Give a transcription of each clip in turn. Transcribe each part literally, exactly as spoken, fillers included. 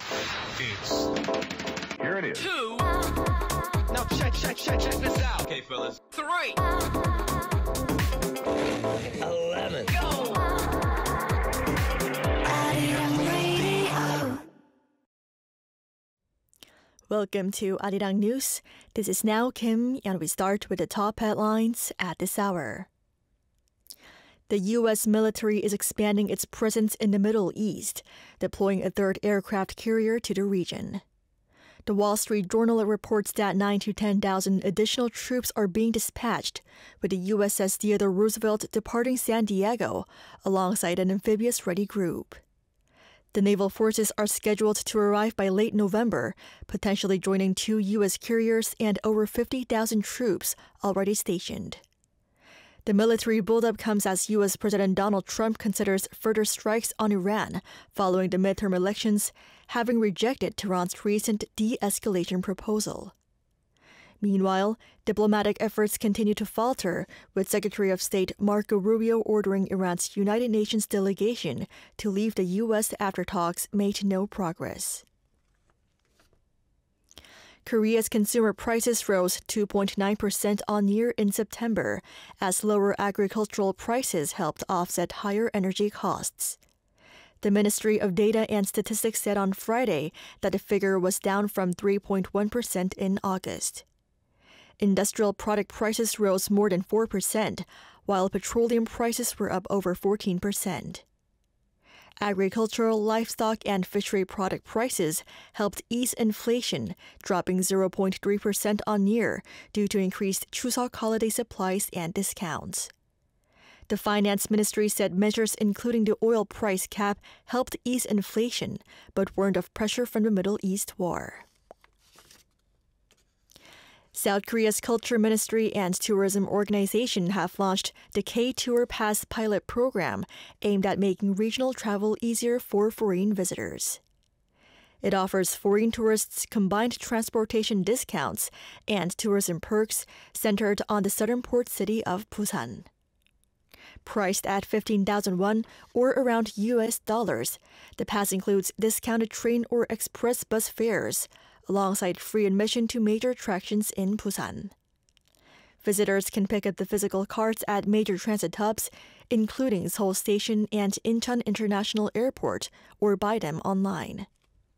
It's Here it is. Two. Now check, check, check, check this out. Okay, fellas. Three. Eleven. Go. Welcome to Arirang News. This is Now Kim, and we start with the top headlines at this hour. The U S military is expanding its presence in the Middle East, deploying a third aircraft carrier to the region. The Wall Street Journal reports that nine to ten thousand additional troops are being dispatched, with the U S S Theodore Roosevelt departing San Diego alongside an amphibious-ready group. The naval forces are scheduled to arrive by late November, potentially joining two U S carriers and over fifty thousand troops already stationed. The military buildup comes as U S President Donald Trump considers further strikes on Iran following the midterm elections, having rejected Tehran's recent de-escalation proposal. Meanwhile, diplomatic efforts continue to falter, with Secretary of State Marco Rubio ordering Iran's United Nations delegation to leave the U S after talks made no progress. Korea's consumer prices rose two point nine percent on-year in September, as lower agricultural prices helped offset higher energy costs. The Ministry of Data and Statistics said on Friday that the figure was down from three point one percent in August. Industrial product prices rose more than four percent, while petroleum prices were up over fourteen percent. Agricultural, livestock, and fishery product prices helped ease inflation, dropping zero point three percent on-year due to increased Chuseok holiday supplies and discounts. The Finance Ministry said measures including the oil price cap helped ease inflation, but warned of pressure from the Middle East war. South Korea's Culture Ministry and Tourism Organization have launched the K-Tour Pass pilot program aimed at making regional travel easier for foreign visitors. It offers foreign tourists combined transportation discounts and tourism perks centered on the southern port city of Busan. Priced at fifteen thousand won, or around U S dollars, the pass includes discounted train or express bus fares, alongside free admission to major attractions in Busan. Visitors can pick up the physical cards at major transit hubs, including Seoul Station and Incheon International Airport, or buy them online.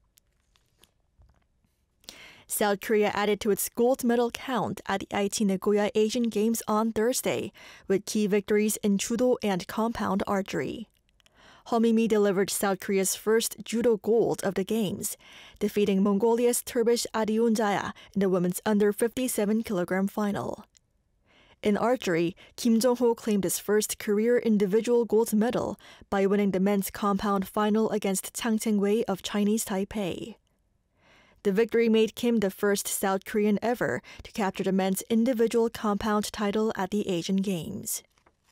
South Korea added to its gold medal count at the Aichi Nagoya Asian Games on Thursday, with key victories in judo and compound archery. Homimi delivered South Korea's first judo gold of the Games, defeating Mongolia's Turbish Adiunjaya in the women's under fifty-seven kilogram final. In archery, Kim Jong-ho claimed his first career individual gold medal by winning the men's compound final against Chang Cheng-wei of Chinese Taipei. The victory made Kim the first South Korean ever to capture the men's individual compound title at the Asian Games.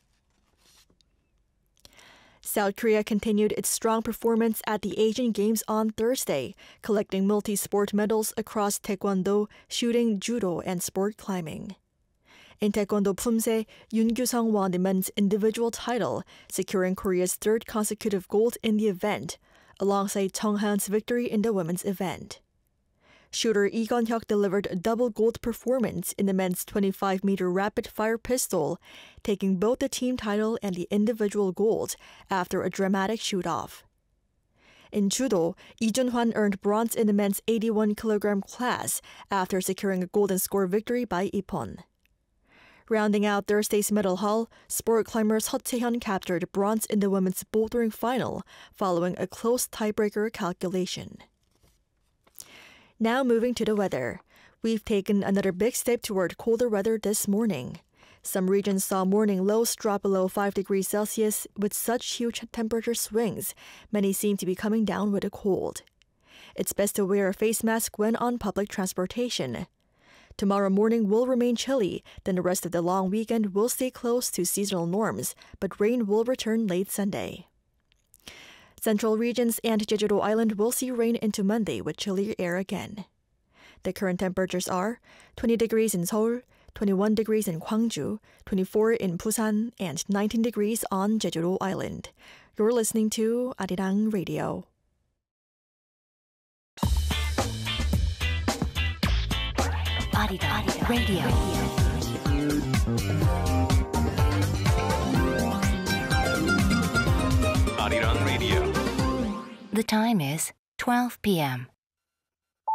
South Korea continued its strong performance at the Asian Games on Thursday, collecting multi-sport medals across taekwondo, shooting, judo, and sport climbing. In taekwondo Pumse, Yoon Kyu-sung won the men's individual title, securing Korea's third consecutive gold in the event, alongside Chung Han's victory in the women's event. Shooter Lee Gun-hyuk delivered a double gold performance in the men's twenty-five meter rapid-fire pistol, taking both the team title and the individual gold after a dramatic shoot-off. In judo, Lee Jun-hwan earned bronze in the men's eighty-one kilogram class after securing a golden score victory by Ippon. Rounding out Thursday's medal haul, sport climbers Heo Chae-hyun captured bronze in the women's bouldering final following a close tiebreaker calculation. Now moving to the weather. We've taken another big step toward colder weather this morning. Some regions saw morning lows drop below five degrees Celsius with such huge temperature swings. Many seem to be coming down with a cold. It's best to wear a face mask when on public transportation. Tomorrow morning will remain chilly, then the rest of the long weekend will stay close to seasonal norms, but rain will return late Sunday. Central regions and Jeju-do Island will see rain into Monday with chillier air again. The current temperatures are twenty degrees in Seoul, twenty-one degrees in Gwangju, twenty-four in Busan, and nineteen degrees on Jeju-do Island. You're listening to Arirang Radio. Arirang Radio. Arirang Radio. The time is twelve p.m.